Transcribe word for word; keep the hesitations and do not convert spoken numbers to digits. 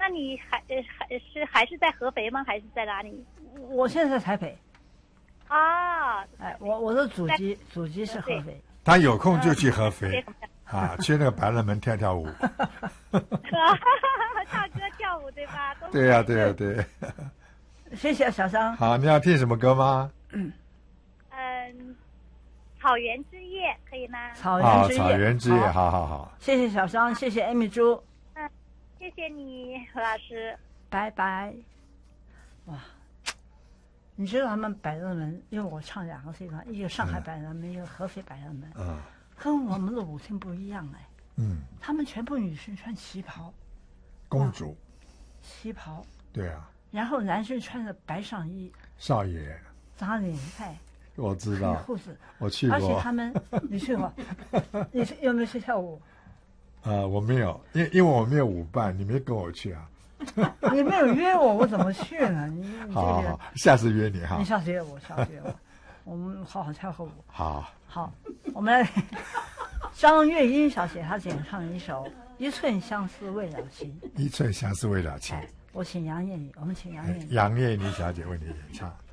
你还呃还是还是在合肥吗？还是在哪里？ 我现在在台北。 啊， 哎，我我的祖籍祖籍是合肥。 他有空就去合肥啊，去那个白人门跳跳舞。 唱歌跳舞对吧？ 对呀、啊、对呀、啊、对。 谢谢小张。 好，你要听什么歌吗？ 嗯嗯，草原之夜可以吗？ 草原之夜， 哦、草原之夜，好好好。 谢谢小张，谢谢艾米猪。 嗯，谢谢你何老师， 拜拜。哇，你知道他们百乐门，因为我唱两个戏团，一个上海百乐门，嗯、一个合肥百乐门， 嗯， 跟我们的舞厅不一样哎。 嗯， 他们全部女生穿旗袍， 公主， 旗袍， 对啊， 然后男生穿着白上衣， 少爷， 扎领带， 我知道， 裤子， 我去过， 而且他们，你去过，你去有没有去跳舞？ 呃，我没有，因因为我没有舞伴，你没跟我去啊。 你没有约我，我怎么去呢？你你好好好，下次约你哈。 你下次约我，下次约我，我们好好跳个舞。 好， 好，我们来。张月英小姐她演唱一首《一寸相思为了情》。 一寸相思为了情。 我请杨燕妮，我们请杨燕妮。 杨燕妮小姐为你演唱。